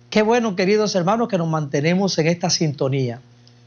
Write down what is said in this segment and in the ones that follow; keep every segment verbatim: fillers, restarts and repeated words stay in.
Qué bueno, queridos hermanos, que nos mantenemos en esta sintonía.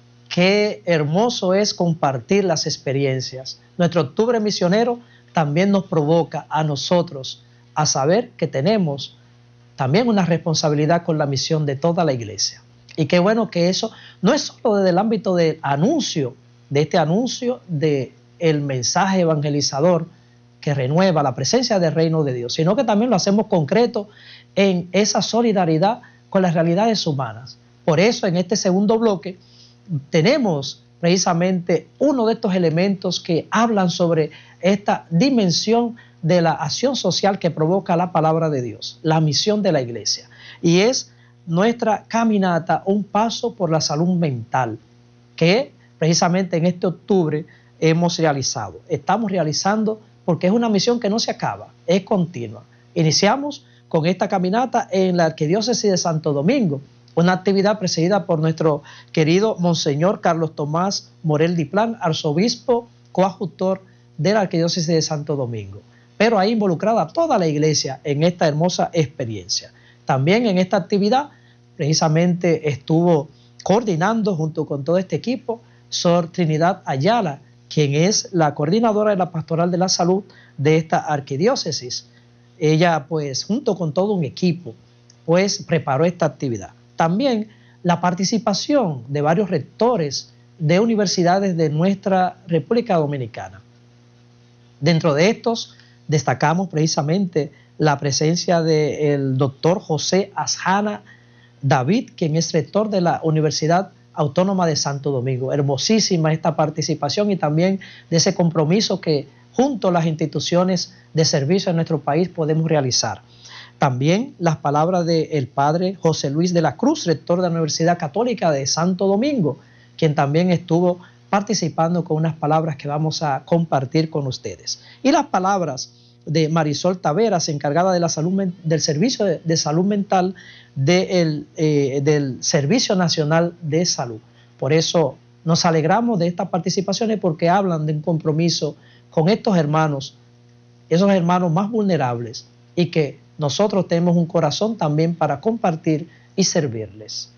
Qué hermoso es compartir las experiencias. Nuestro octubre misionero también nos provoca a nosotros a saber que tenemos también una responsabilidad con la misión de toda la iglesia. Y qué bueno que eso no es solo desde el ámbito del anuncio, de este anuncio del mensaje evangelizador que renueva la presencia del reino de Dios, sino que también lo hacemos concreto en esa solidaridad con las realidades humanas. Por eso en este segundo bloque tenemos precisamente uno de estos elementos que hablan sobre esta dimensión de la acción social que provoca la palabra de Dios, la misión de la iglesia, y es nuestra caminata, un paso por la salud mental, que precisamente en este octubre hemos realizado. Estamos realizando porque es una misión que no se acaba, es continua. Iniciamos con esta caminata en la Arquidiócesis de Santo Domingo, una actividad presidida por nuestro querido Monseñor Carlos Tomás Morel Diplán, arzobispo coadjutor de la Arquidiócesis de Santo Domingo, pero ahí involucrada toda la iglesia en esta hermosa experiencia. También en esta actividad precisamente estuvo coordinando junto con todo este equipo Sor Trinidad Ayala, quien es la coordinadora de la Pastoral de la Salud de esta arquidiócesis. Ella, pues, junto con todo un equipo, pues, preparó esta actividad. También la participación de varios rectores de universidades de nuestra República Dominicana. Dentro de estos, destacamos precisamente la presencia del doctor José Asjana David, quien es rector de la Universidad Autónoma de Santo Domingo. Hermosísima esta participación y también de ese compromiso que junto a las instituciones de servicio en nuestro país podemos realizar. También las palabras del padre José Luis de la Cruz, rector de la Universidad Católica de Santo Domingo, quien también estuvo participando con unas palabras que vamos a compartir con ustedes. Y las palabras de Marisol Taveras, encargada de la salud, del Servicio de, de Salud Mental de el, eh, del Servicio Nacional de Salud. Por eso nos alegramos de estas participaciones, porque hablan de un compromiso con estos hermanos, esos hermanos más vulnerables, y que nosotros tenemos un corazón también para compartir y servirles.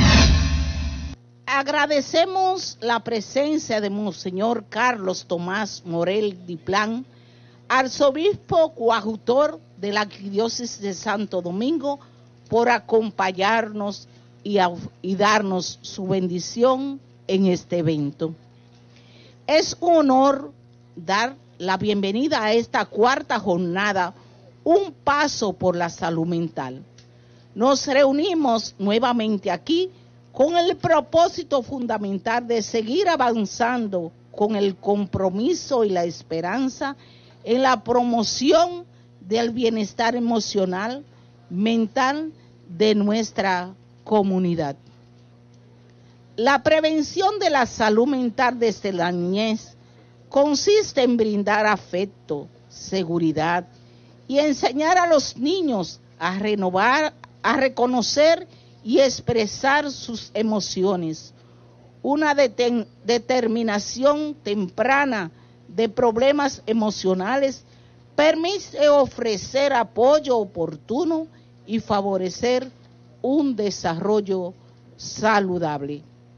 Agradecemos la presencia de Monseñor Carlos Tomás Morel Diplán, arzobispo coadjutor de la Arquidiócesis de Santo Domingo, por acompañarnos y, a, y darnos su bendición en este evento. Es un honor dar la bienvenida a esta cuarta jornada, un paso por la salud mental. Nos reunimos nuevamente aquí con el propósito fundamental de seguir avanzando con el compromiso y la esperanza en la promoción del bienestar emocional, mental de nuestra comunidad. La prevención de la salud mental desde la niñez consiste en brindar afecto, seguridad y enseñar a los niños a renovar, a reconocer y expresar sus emociones. Una de- determinación temprana de problemas emocionales permite ofrecer apoyo oportuno y favorecer un desarrollo saludable.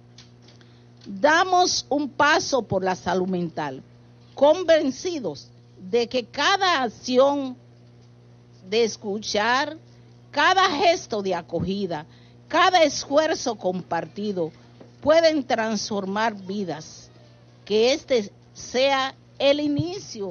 Damos un paso por la salud mental, convencidos de que cada acción de escuchar, cada gesto de acogida, cada esfuerzo compartido pueden transformar vidas. Que este sea el inicio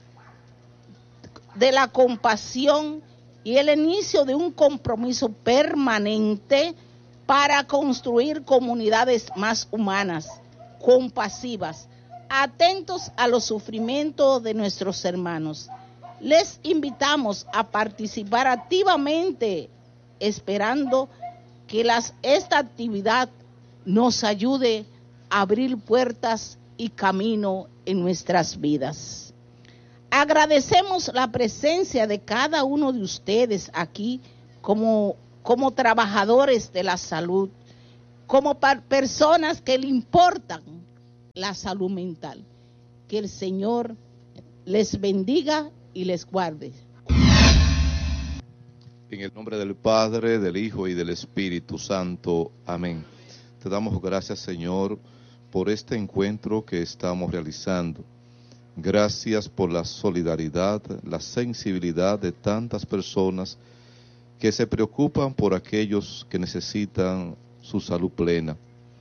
de la compasión y el inicio de un compromiso permanente para construir comunidades más humanas, compasivas, atentos a los sufrimientos de nuestros hermanos. Les invitamos a participar activamente, esperando que las, esta actividad nos ayude a abrir puertas y camino en nuestras vidas. Agradecemos la presencia de cada uno de ustedes aquí como, como trabajadores de la salud, como personas que le importan la salud mental. Que el Señor les bendiga y les guarde. En el nombre del Padre, del Hijo y del Espíritu Santo. Amén. Te damos gracias, Señor, por este encuentro que estamos realizando. Gracias por la solidaridad, la sensibilidad de tantas personas que se preocupan por aquellos que necesitan su salud plena.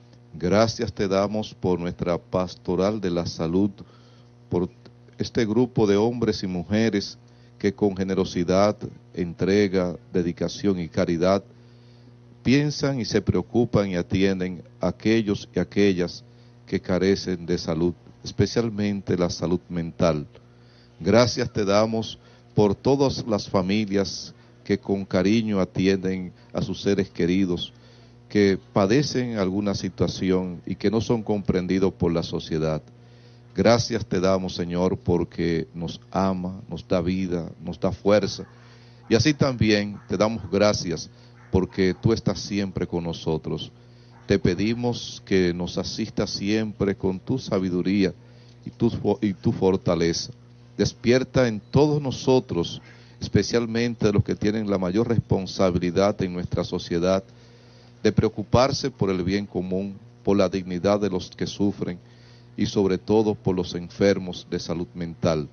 Gracias te damos por nuestra pastoral de la salud, por este grupo de hombres y mujeres que con generosidad, entrega, dedicación y caridad piensan y se preocupan y atienden a aquellos y aquellas que carecen de salud, especialmente la salud mental. Gracias te damos por todas las familias que con cariño atienden a sus seres queridos, que padecen alguna situación y que no son comprendidos por la sociedad. Gracias te damos, Señor, porque nos ama, nos da vida, nos da fuerza. Y así también te damos gracias porque tú estás siempre con nosotros. Te pedimos que nos asistas siempre con tu sabiduría y tu, y tu fortaleza. Despierta en todos nosotros, especialmente los que tienen la mayor responsabilidad en nuestra sociedad, de preocuparse por el bien común, por la dignidad de los que sufren y sobre todo por los enfermos de salud mental.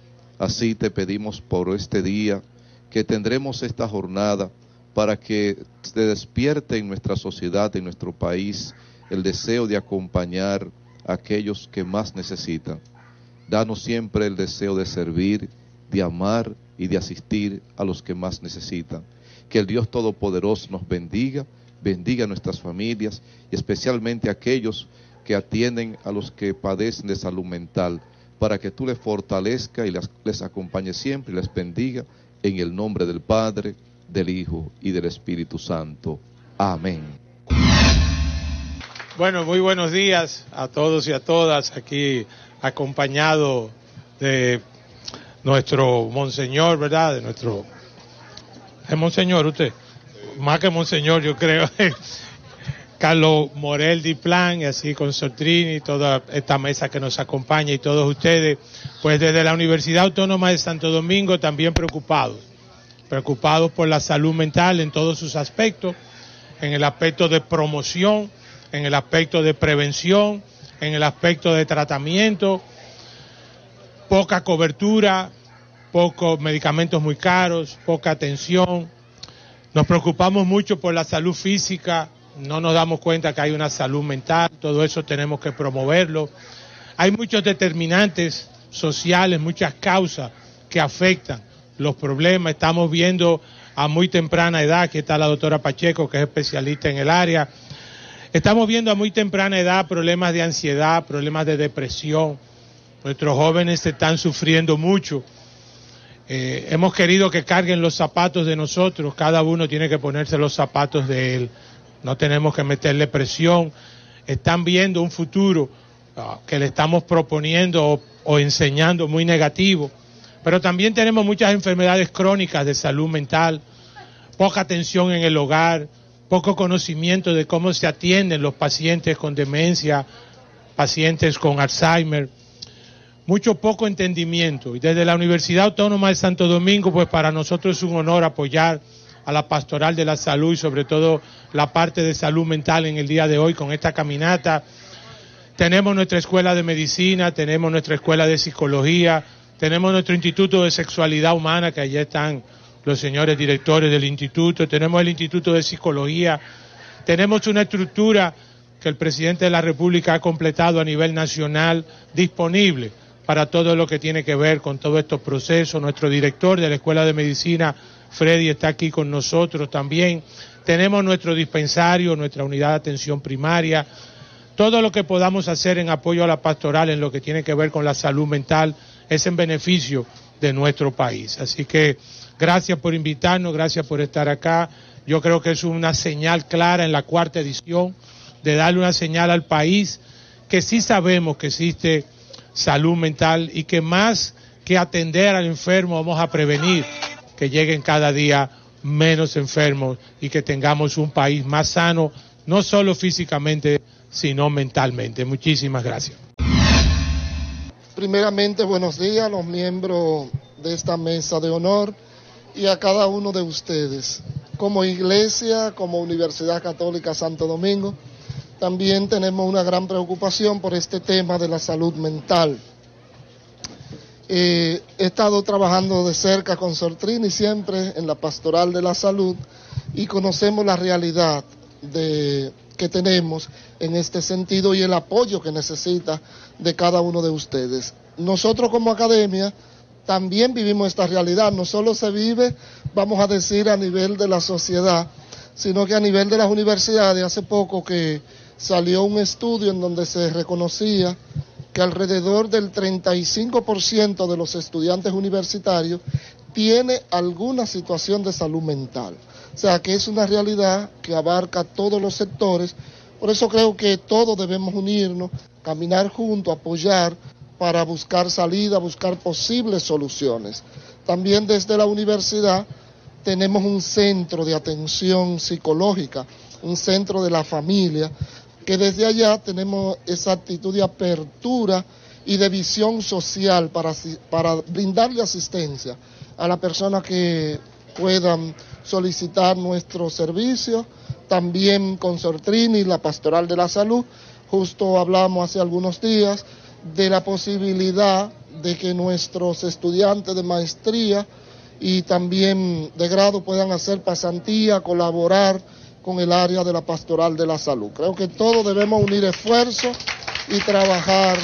Así te pedimos por este día que tendremos esta jornada para que se despierte en nuestra sociedad, en nuestro país, el deseo de acompañar a aquellos que más necesitan. Danos siempre el deseo de servir, de amar y de asistir a los que más necesitan. Que el Dios Todopoderoso nos bendiga, bendiga a nuestras familias y especialmente a aquellos que atienden a los que padecen de salud mental, para que tú les fortalezca y les, les acompañe siempre y les bendiga en el nombre del Padre, del Hijo y del Espíritu Santo. Amén. Bueno, muy buenos días a todos y a todas, aquí acompañado de nuestro monseñor, ¿verdad? De nuestro... ¿Es monseñor usted? Más que monseñor, yo creo. Carlos Morel Diplán, y así con Sortrini, toda esta mesa que nos acompaña y todos ustedes, pues desde la Universidad Autónoma de Santo Domingo también preocupados, preocupados por la salud mental en todos sus aspectos, en el aspecto de promoción, en el aspecto de prevención, en el aspecto de tratamiento, poca cobertura, pocos medicamentos muy caros, poca atención. Nos preocupamos mucho por la salud física, no nos damos cuenta que hay una salud mental, todo eso tenemos que promoverlo. Hay muchos determinantes sociales, muchas causas que afectan los problemas. Estamos viendo a muy temprana edad, aquí está la doctora Pacheco, que es especialista en el área, estamos viendo a muy temprana edad problemas de ansiedad, problemas de depresión. Nuestros jóvenes están sufriendo mucho. Eh, hemos querido que carguen los zapatos de nosotros, cada uno tiene que ponerse los zapatos de él. No tenemos que meterle presión. Están viendo un futuro uh, que le estamos proponiendo o, o enseñando muy negativo. Pero también tenemos muchas enfermedades crónicas de salud mental, poca atención en el hogar, poco conocimiento de cómo se atienden los pacientes con demencia, pacientes con Alzheimer, mucho poco entendimiento. Y desde la Universidad Autónoma de Santo Domingo, pues para nosotros es un honor apoyar a la pastoral de la salud y sobre todo la parte de salud mental en el día de hoy con esta caminata. Tenemos nuestra escuela de medicina, tenemos nuestra escuela de psicología, tenemos nuestro instituto de sexualidad humana, que allá están los señores directores del instituto, tenemos el instituto de psicología, tenemos una estructura que el presidente de la República ha completado a nivel nacional, disponible para todo lo que tiene que ver con todos estos procesos. Nuestro director de la escuela de medicina, Freddy, está aquí con nosotros también. Tenemos nuestro dispensario, nuestra unidad de atención primaria, todo lo que podamos hacer en apoyo a la pastoral en lo que tiene que ver con la salud mental es en beneficio de nuestro país. Así que gracias por invitarnos, gracias por estar acá. Yo creo que es una señal clara en la cuarta edición de darle una señal al país que sí sabemos que existe salud mental y que más que atender al enfermo vamos a prevenir que lleguen cada día menos enfermos y que tengamos un país más sano, no solo físicamente, sino mentalmente. Muchísimas gracias. Primeramente, buenos días a los miembros de esta mesa de honor y a cada uno de ustedes. Como iglesia, como Universidad Católica Santo Domingo, también tenemos una gran preocupación por este tema de la salud mental. Eh, he estado trabajando de cerca con Sor Trini siempre en la pastoral de la salud y conocemos la realidad de, que tenemos en este sentido y el apoyo que necesita de cada uno de ustedes. Nosotros como academia también vivimos esta realidad, no solo se vive, vamos a decir, a nivel de la sociedad, sino que a nivel de las universidades. Hace poco que salió un estudio en donde se reconocía que alrededor del treinta y cinco por ciento de los estudiantes universitarios tiene alguna situación de salud mental. O sea que es una realidad que abarca todos los sectores. Por eso creo que todos debemos unirnos, caminar juntos, apoyar para buscar salida, buscar posibles soluciones. También desde la universidad tenemos un centro de atención psicológica, un centro de la familia, que desde allá tenemos esa actitud de apertura y de visión social para, para brindarle asistencia a las personas que puedan solicitar nuestros servicios. También con Sor Trini, la Pastoral de la Salud, justo hablamos hace algunos días de la posibilidad de que nuestros estudiantes de maestría y también de grado puedan hacer pasantía, colaborar con el área de la Pastoral de la Salud. Creo que todos debemos unir esfuerzos y trabajar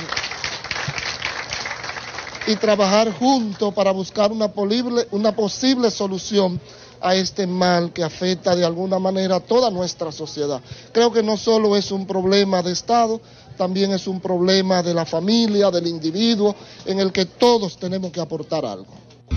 y trabajar juntos para buscar una posible, una posible solución a este mal que afecta de alguna manera a toda nuestra sociedad. Creo que no solo es un problema de Estado, también es un problema de la familia, del individuo, en el que todos tenemos que aportar algo.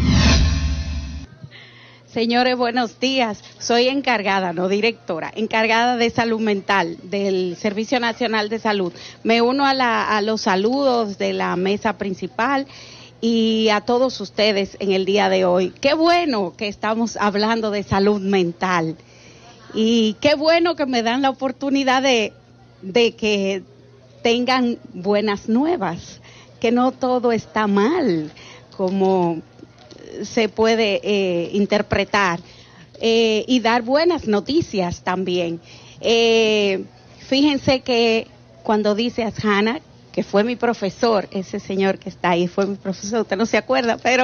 Señores, buenos días. Soy encargada, no directora, encargada de salud mental del Servicio Nacional de Salud. Me uno a, la, a los saludos de la mesa principal y a todos ustedes en el día de hoy. Qué bueno que estamos hablando de salud mental y qué bueno que me dan la oportunidad de, de que tengan buenas nuevas, que no todo está mal, como se puede eh, interpretar, eh, y dar buenas noticias también. Eh, fíjense que cuando dice Asjana, que fue mi profesor, ese señor que está ahí fue mi profesor, usted no se acuerda, pero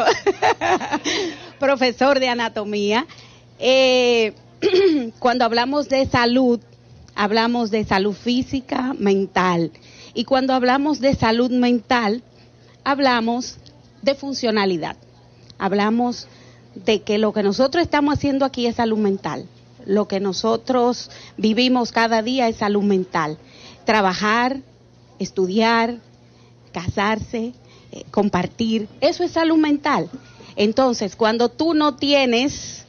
profesor de anatomía, eh, cuando hablamos de salud, hablamos de salud física, mental, y cuando hablamos de salud mental, hablamos de funcionalidad. Hablamos de que lo que nosotros estamos haciendo aquí es salud mental. Lo que nosotros vivimos cada día es salud mental. Trabajar, estudiar, casarse, eh, compartir, eso es salud mental. Entonces, cuando tú no tienes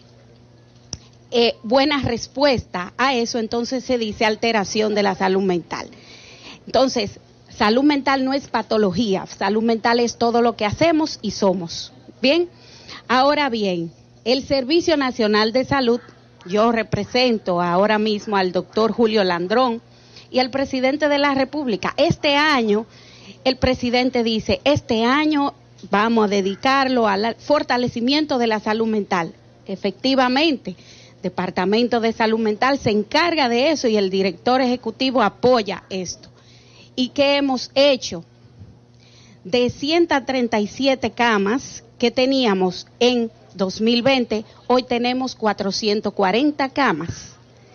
eh, buena respuesta a eso, entonces se dice alteración de la salud mental. Entonces, salud mental no es patología, salud mental es todo lo que hacemos y somos. Bien, ahora bien, el Servicio Nacional de Salud, yo represento ahora mismo al doctor Julio Landrón y al presidente de la República. Este año, el presidente dice, este año vamos a dedicarlo al fortalecimiento de la salud mental. Efectivamente, Departamento de Salud Mental se encarga de eso y el director ejecutivo apoya esto. ¿Y qué hemos hecho? De ciento treinta y siete camas que teníamos en dos mil veinte, hoy tenemos cuatrocientas cuarenta camas.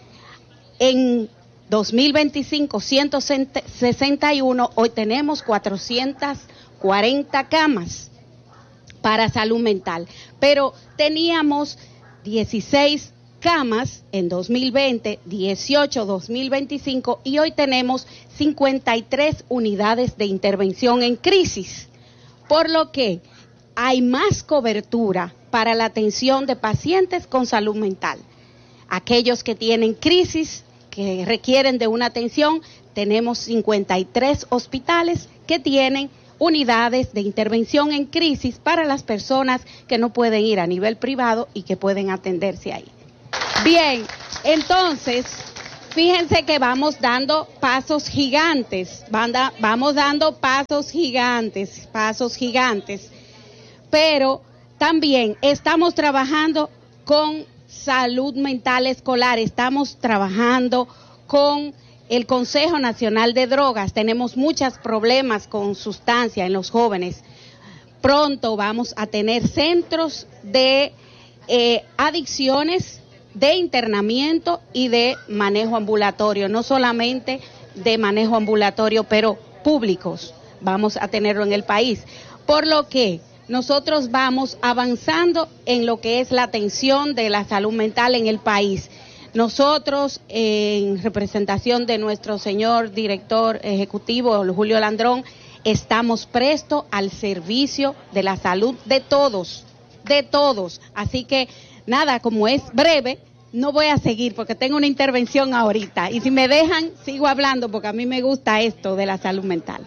En dos mil veinticinco, ciento sesenta y uno, hoy tenemos cuatrocientas cuarenta camas para salud mental. Pero teníamos dieciséis camas en dos mil veinte, dieciocho en dos mil veinticinco y hoy tenemos cincuenta y tres unidades de intervención en crisis. Por lo que hay más cobertura para la atención de pacientes con salud mental. Aquellos que tienen crisis, que requieren de una atención, tenemos cincuenta y tres hospitales que tienen unidades de intervención en crisis para las personas que no pueden ir a nivel privado y que pueden atenderse ahí. Bien, entonces, fíjense que vamos dando pasos gigantes, vamos dando pasos gigantes, pasos gigantes. Pero También estamos trabajando con salud mental escolar, estamos trabajando con el Consejo Nacional de Drogas, tenemos muchos problemas con sustancias en los jóvenes. Pronto vamos a tener centros de eh, adicciones, de internamiento y de manejo ambulatorio, no solamente de manejo ambulatorio, pero públicos, vamos a tenerlo en el país. Por lo que nosotros vamos avanzando en lo que es la atención de la salud mental en el país. Nosotros, en representación de nuestro señor director ejecutivo, Julio Landrón, estamos prestos al servicio de la salud de todos, de todos. Así que, nada, como es breve, no voy a seguir porque tengo una intervención ahorita. Y si me dejan, sigo hablando porque a mí me gusta esto de la salud mental.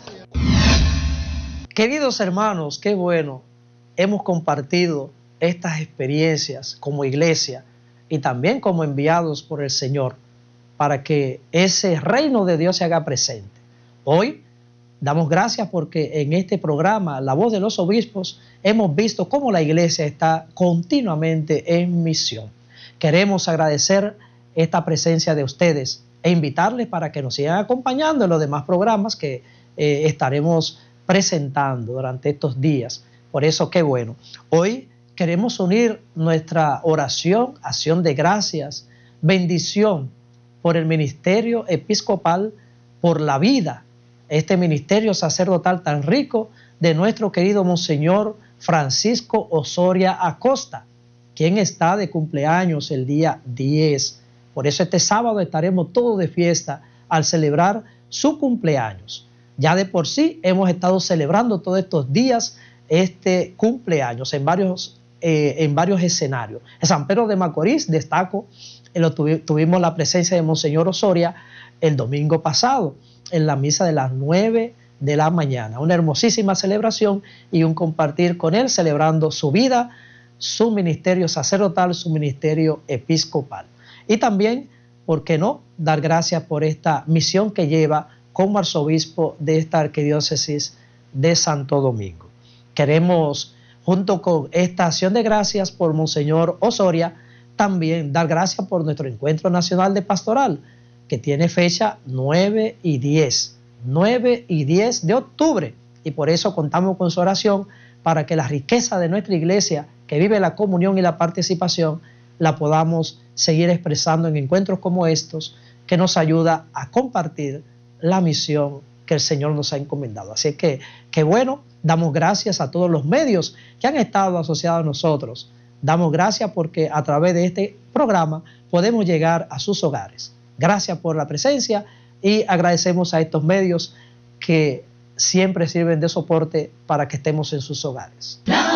Queridos hermanos, qué bueno, hemos compartido estas experiencias como iglesia y también como enviados por el Señor para que ese reino de Dios se haga presente. Hoy damos gracias porque en este programa, La Voz de los Obispos, hemos visto cómo la iglesia está continuamente en misión. Queremos agradecer esta presencia de ustedes e invitarles para que nos sigan acompañando en los demás programas que eh, estaremos presentando durante estos días. Por eso, qué bueno. Hoy queremos unir nuestra oración, acción de gracias, bendición por el ministerio episcopal, por la vida, este ministerio sacerdotal tan rico de nuestro querido Monseñor Francisco Osoria Acosta, quien está de cumpleaños el día diez. Por eso este sábado estaremos todos de fiesta al celebrar su cumpleaños. Ya de por sí hemos estado celebrando todos estos días este cumpleaños en varios, eh, en varios escenarios. En San Pedro de Macorís, destaco, eh, lo tuvi, tuvimos la presencia de Monseñor Osoria el domingo pasado, en la misa de las nueve de la mañana. Una hermosísima celebración y un compartir con él, celebrando su vida, su ministerio sacerdotal, su ministerio episcopal. Y también, ¿por qué no?, dar gracias por esta misión que lleva como arzobispo de esta arquidiócesis de Santo Domingo. Queremos, junto con esta acción de gracias por Monseñor Osoria, también dar gracias por nuestro Encuentro Nacional de Pastoral, que tiene fecha nueve y diez, nueve y diez de octubre, y por eso contamos con su oración para que la riqueza de nuestra iglesia, que vive la comunión y la participación, la podamos seguir expresando en encuentros como estos, que nos ayuda a compartir la misión que el Señor nos ha encomendado. Así que, que bueno, damos gracias a todos los medios que han estado asociados a nosotros. Damos gracias porque a través de este programa podemos llegar a sus hogares. Gracias por la presencia y agradecemos a estos medios que siempre sirven de soporte para que estemos en sus hogares.